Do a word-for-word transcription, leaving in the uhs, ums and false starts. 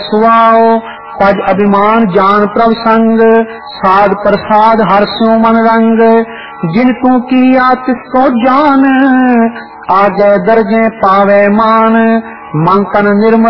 सुआओ पज अभिमान जान प्रभ संग साध प्रसाद हर स्यो मन रंग जिन तू किया तिसको जान आगे दर्जे पावे मान मन तन निर्मल